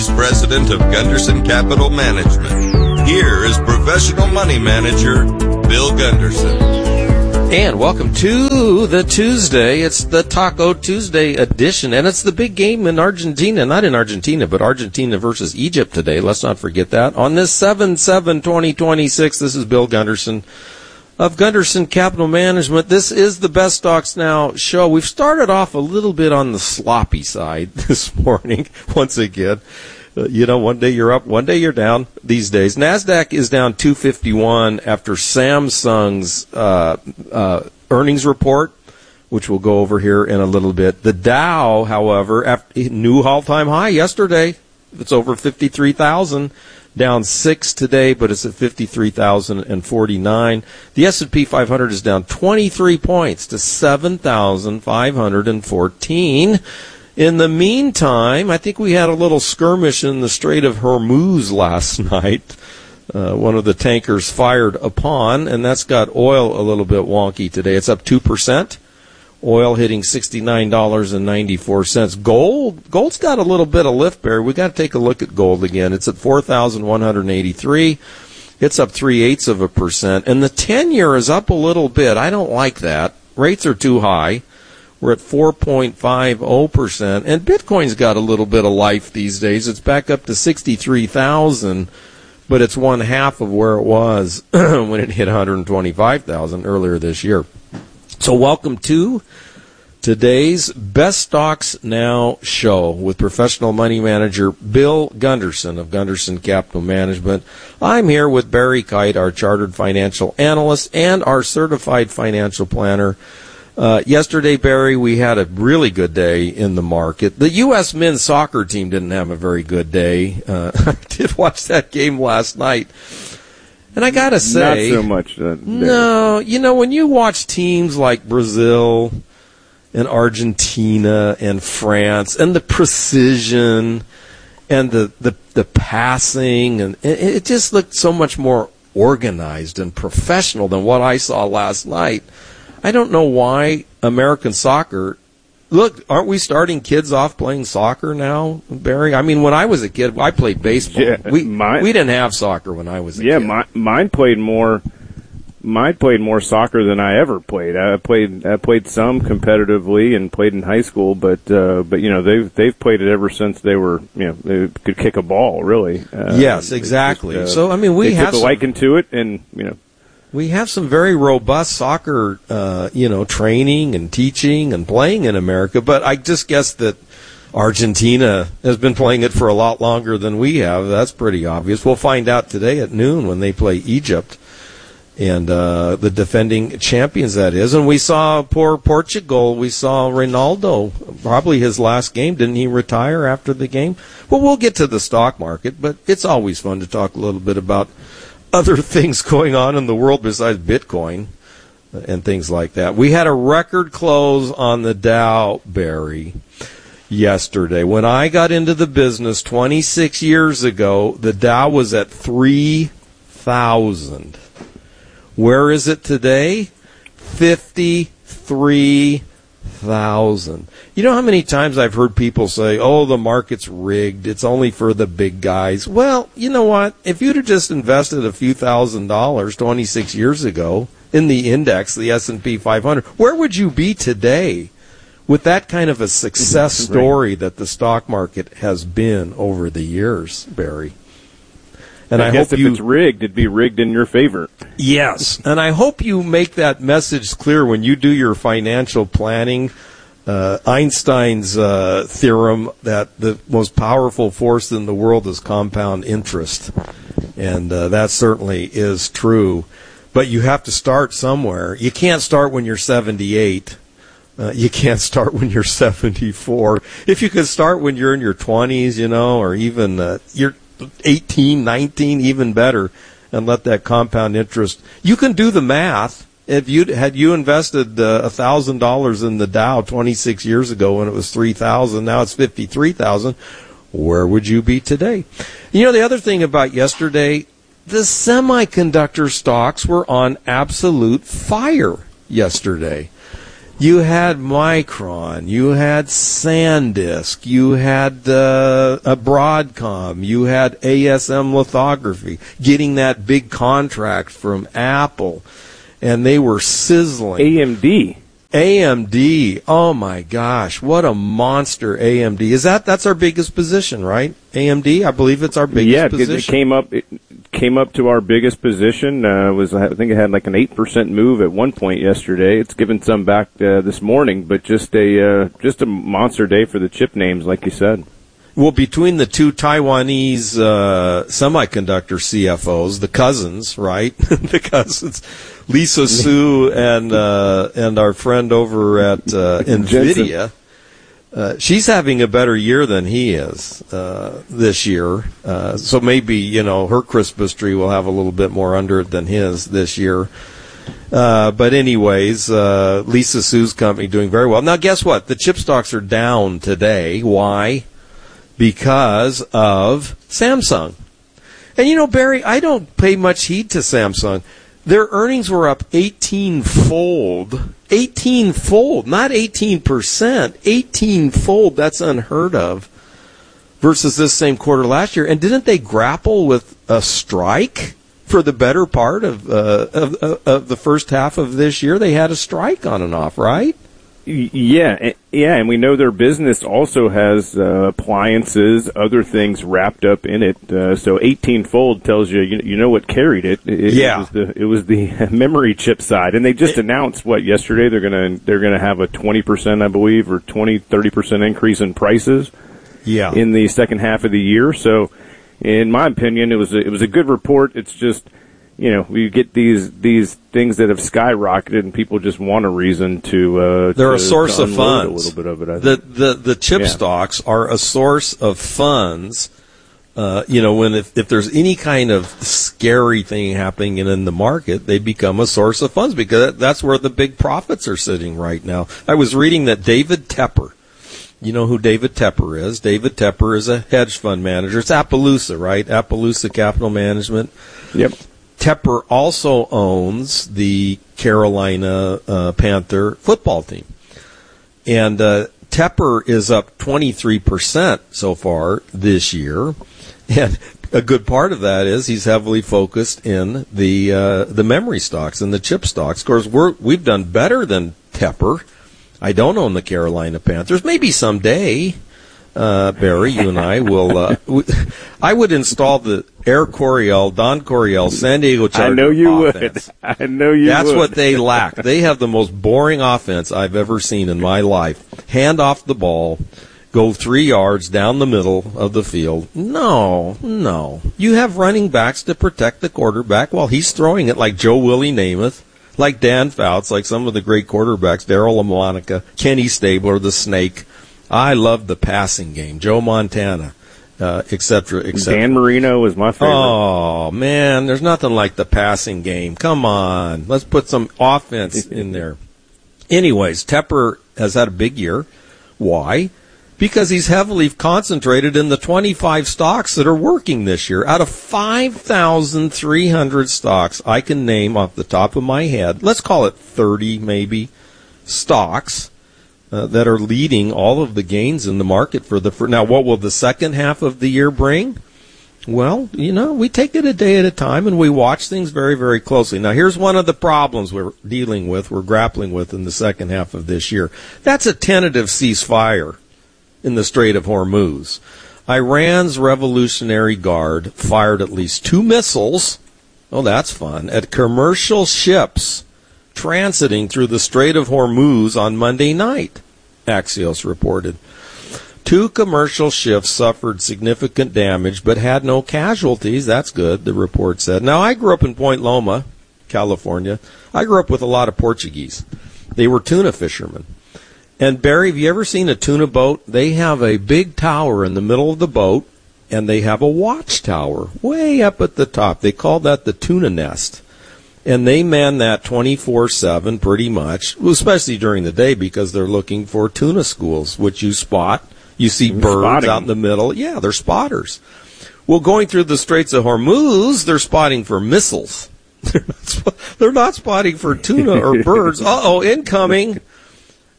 President of Gunderson Capital Management. Here is professional money manager, Bill Gunderson. And welcome to the Tuesday. It's the Taco Tuesday edition, and it's the big game in Argentina. Not in Argentina, but Argentina versus Egypt today. Let's not forget that. On this 7/7/2026, this is Bill Gunderson of Gunderson Capital Management. This is the Best Stocks Now show. We've started off a little bit on the sloppy side this morning, once again. One day you're up, one day you're down these days. NASDAQ is down 251 after Samsung's earnings report, which we'll go over here in a little bit. The Dow, however, after new all-time high yesterday. It's over 53,000. Down 6 today, but it's at 53,049. The S&P 500 is down 23 points to 7,514. In the meantime, I think we had a little skirmish in the Strait of Hormuz last night. One of the tankers fired upon, and that's got oil a little bit wonky today. It's up 2%. Oil hitting $69.94. Gold's got a little bit of lift, Barry. We got to take a look at gold again. It's at 4,183. It's up 0.3%. And the 10-year is up a little bit. I don't like that. Rates are too high. We're at 4.50%. And Bitcoin's got a little bit of life these days. It's back up to 63,000, but it's one half of where it was when it hit 125,000 earlier this year. So welcome to today's Best Stocks Now show with professional money manager Bill Gunderson of Gunderson Capital Management. I'm here with Barry Kite, our chartered financial analyst and our certified financial planner. Yesterday, Barry, we had a really good day in the market. The U.S. men's soccer team didn't have a very good day. I did watch that game last night. And I got to say, not so much. No, when you watch teams like Brazil and Argentina and France and the precision and the passing, and it just looked so much more organized and professional than what I saw last night. I don't know why American soccer. Look, aren't we starting kids off playing soccer now, Barry? I mean, when I was a kid, I played baseball. Yeah, we didn't have soccer when I was a kid. Yeah, mine played more soccer than I ever played. I played some competitively and played in high school, but they've played it ever since they were they could kick a ball really. Yes, exactly. So I mean, we have took a liking to it, and we have some very robust soccer, training and teaching and playing in America. But I just guess that Argentina has been playing it for a lot longer than we have. That's pretty obvious. We'll find out today at noon when they play Egypt and the defending champions, that is. And we saw poor Portugal. We saw Ronaldo, probably his last game. Didn't he retire after the game? Well, we'll get to the stock market, but it's always fun to talk a little bit about other things going on in the world besides Bitcoin and things like that. We had a record close on the Dow, Barry, yesterday. When I got into the business 26 years ago, the Dow was at 3,000. Where is it today? 53,000. You know how many times I've heard people say, oh, the market's rigged, it's only for the big guys. Well, you know what? If you'd have just invested a few $1,000s 26 years ago in the index, the S&P 500, where would you be today with that kind of a success story that the stock market has been over the years, Barry? And I guess hope if it's rigged, it'd be rigged in your favor. Yes, and I hope you make that message clear when you do your financial planning. Einstein's theorem that the most powerful force in the world is compound interest, and that certainly is true. But you have to start somewhere. You can't start when you're 78. You can't start when you're 74. If you could start when you're in your 20s, or even you're 18, 19, even better, and let that compound interest. You can do the math. If had you invested $1,000 in the Dow 26 years ago when it was 3,000, now it's 53,000. Where would you be today? The other thing about yesterday, the semiconductor stocks were on absolute fire yesterday. You had Micron, you had SanDisk, you had a Broadcom, you had ASM Lithography, getting that big contract from Apple, and they were sizzling. AMD, oh my gosh, what a monster AMD. That's our biggest position, right? AMD, I believe it's our biggest position. It came up to our biggest position. I think it had like an 8% move at one point yesterday. It's given some back this morning, but just a monster day for the chip names, like you said. Well, between the two Taiwanese semiconductor CFOs, the cousins, right? The cousins, Lisa Su and our friend over at NVIDIA, she's having a better year than he is this year. So maybe, her Christmas tree will have a little bit more under it than his this year. But anyways, Lisa Su's company doing very well. Now, guess what? The chip stocks are down today. Why? Because of Samsung. And Barry, I don't pay much heed to Samsung. Their earnings were up 18-fold. 18-fold, not 18%. 18-fold, that's unheard of. Versus this same quarter last year. And didn't they grapple with a strike for the better part of the first half of this year? They had a strike on and off, right? Yeah, and we know their business also has appliances, other things wrapped up in it. So 18-fold tells you know what carried it. It was the memory chip side, and they just announced yesterday they're gonna have a 20%, I believe, or 30% increase in prices. Yeah. In the second half of the year. So, in my opinion, it was a good report. It's just, we get these things that have skyrocketed, and people just want a reason to. They're a source of funds. A little bit of it. I think. The chip stocks are a source of funds. If there's any kind of scary thing happening in the market, they become a source of funds because that's where the big profits are sitting right now. I was reading that David Tepper. You know who David Tepper is? David Tepper is a hedge fund manager. It's Appaloosa, right? Appaloosa Capital Management. Yep. Tepper also owns the Carolina Panther football team. And Tepper is up 23% so far this year. And a good part of that is he's heavily focused in the memory stocks and the chip stocks. Of course, we've done better than Tepper. I don't own the Carolina Panthers. Maybe someday, Barry, you and I will. I would install the Don Coryell, San Diego Chargers. I know you offense. would. I know you That's would. what they lack. They have the most boring offense I've ever seen in my life. Hand off the ball, go 3 yards down the middle of the field. No. You have running backs to protect the quarterback while he's throwing it, like Joe Willie Namath, like Dan Fouts, like some of the great quarterbacks, Darryl LaMonica, Kenny Stabler, the Snake. I love the passing game. Joe Montana, et cetera, et cetera. Dan Marino is my favorite. Oh, man, there's nothing like the passing game. Come on. Let's put some offense in there. Anyways, Tepper has had a big year. Why? Because he's heavily concentrated in the 25 stocks that are working this year. Out of 5,300 stocks I can name off the top of my head, let's call it 30 maybe, stocks that are leading all of the gains in the market now what will the second half of the year bring? Well, we take it a day at a time and we watch things very, very closely. Now, here's one of the problems we're grappling with in the second half of this year. That's a tentative ceasefire in the Strait of Hormuz. Iran's Revolutionary Guard fired at least 2 missiles, that's fun, at commercial ships transiting through the Strait of Hormuz on Monday night, Axios reported. 2 commercial ships suffered significant damage but had no casualties. That's good, the report said. Now, I grew up in Point Loma, California. I grew up with a lot of Portuguese. They were tuna fishermen. And, Barry, have you ever seen a tuna boat? They have a big tower in the middle of the boat, and they have a watchtower way up at the top. They call that the tuna nest. And they man that 24/7 pretty much, especially during the day because they're looking for tuna schools, which you spot. You see birds out in the middle. Yeah, they're spotters. Well, going through the Straits of Hormuz, they're spotting for missiles. They're not spotting for tuna or birds. Incoming.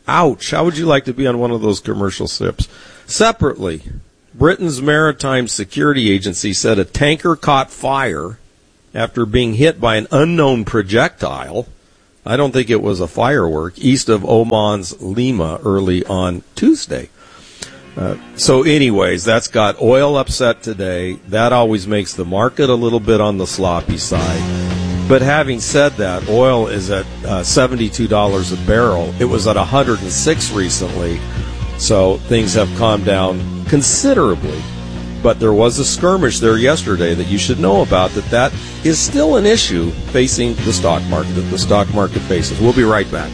Ouch. How would you like to be on one of those commercial ships? Separately, Britain's Maritime Security Agency said a tanker caught fire after being hit by an unknown projectile. I don't think it was a firework, east of Oman's Lima early on Tuesday. So anyways, that's got oil upset today. That always makes the market a little bit on the sloppy side. But having said that, oil is at $72 a barrel. It was at $106 recently, so things have calmed down considerably. But there was a skirmish there yesterday that you should know about, that is still an issue facing the stock market, that the stock market faces. We'll be right back.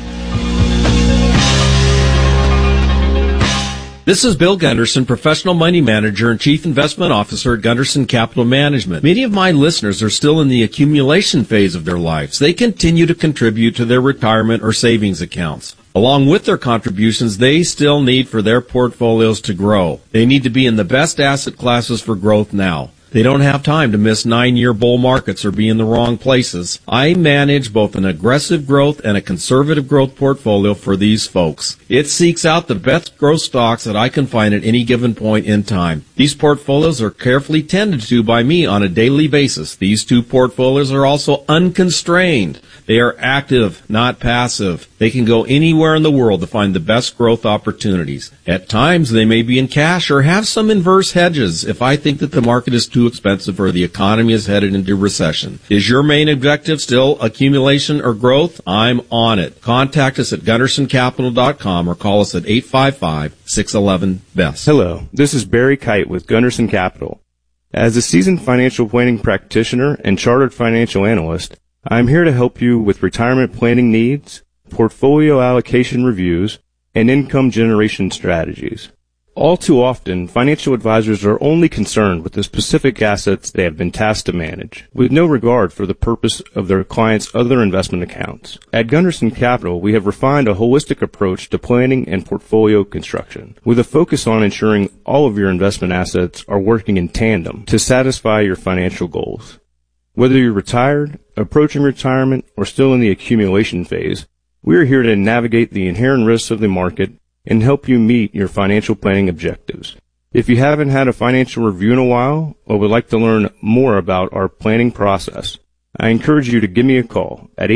This is Bill Gunderson, professional money manager and chief investment officer at Gunderson Capital Management. Many of my listeners are still in the accumulation phase of their lives. They continue to contribute to their retirement or savings accounts. Along with their contributions, they still need for their portfolios to grow. They need to be in the best asset classes for growth now. They don't have time to miss 9-year bull markets or be in the wrong places. I manage both an aggressive growth and a conservative growth portfolio for these folks. It seeks out the best growth stocks that I can find at any given point in time. These portfolios are carefully tended to by me on a daily basis. These two portfolios are also unconstrained. They are active, not passive. They can go anywhere in the world to find the best growth opportunities. At times, they may be in cash or have some inverse hedges if I think that the market is too expensive or the economy is headed into recession. Is your main objective still accumulation or growth? I'm on it. Contact us at GundersonCapital.com or call us at 855-611-BEST. Hello, this is Barry Kite with Gunderson Capital. As a seasoned financial planning practitioner and chartered financial analyst, I am here to help you with retirement planning needs, portfolio allocation reviews, and income generation strategies. All too often, financial advisors are only concerned with the specific assets they have been tasked to manage, with no regard for the purpose of their clients' other investment accounts. At Gunderson Capital, we have refined a holistic approach to planning and portfolio construction, with a focus on ensuring all of your investment assets are working in tandem to satisfy your financial goals. Whether you're retired, approaching retirement, or still in the accumulation phase, we are here to navigate the inherent risks of the market and help you meet your financial planning objectives. If you haven't had a financial review in a while or would like to learn more about our planning process, I encourage you to give me a call at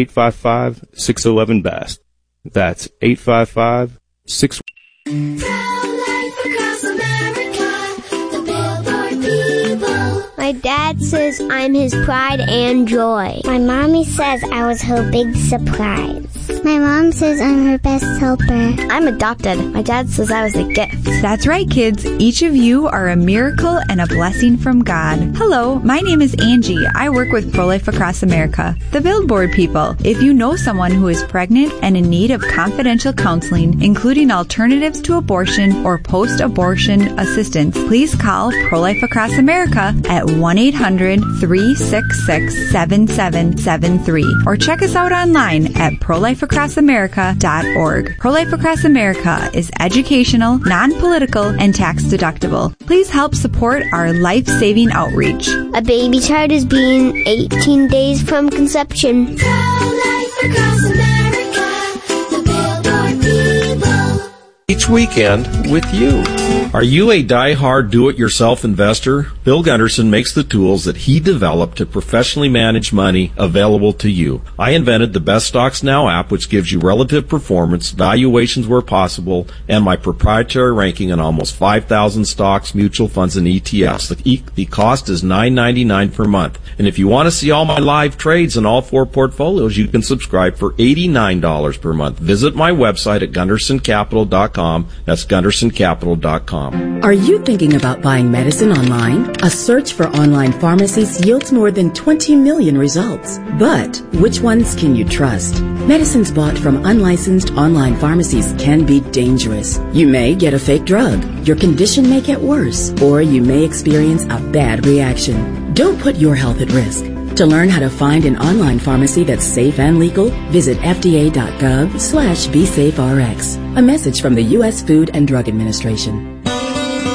855-611-BEST. That's 855-611-BEST. My dad says I'm his pride and joy. My mommy says I was her big surprise. My mom says I'm her best helper. I'm adopted. My dad says I was a gift. That's right, kids. Each of you are a miracle and a blessing from God. Hello, my name is Angie. I work with Pro-Life Across America, the Billboard people. If you know someone who is pregnant and in need of confidential counseling, including alternatives to abortion or post-abortion assistance, please call Pro-Life Across America at 1-800-366-7773 or check us out online at prolifeacrossamerica.org. Pro-Life Across America is educational, non-political, and tax-deductible. Please help support our life-saving outreach. A baby child is being 18 days from conception. Pro-Life Across America, the Billboard people. Each weekend with you. Are you a die-hard do-it-yourself investor? Bill Gunderson makes the tools that he developed to professionally manage money available to you. I invented the Best Stocks Now app, which gives you relative performance, valuations where possible, and my proprietary ranking on almost 5,000 stocks, mutual funds, and ETFs. The cost is $9.99 per month. And if you want to see all my live trades in all 4 portfolios, you can subscribe for $89 per month. Visit my website at GundersonCapital.com. That's GundersonCapital.com. Are you thinking about buying medicine online? A search for online pharmacies yields more than 20 million results. But which ones can you trust? Medicines bought from unlicensed online pharmacies can be dangerous. You may get a fake drug, your condition may get worse, or you may experience a bad reaction. Don't put your health at risk. To learn how to find an online pharmacy that's safe and legal, visit fda.gov/BeSafeRx. A message from the U.S. Food and Drug Administration.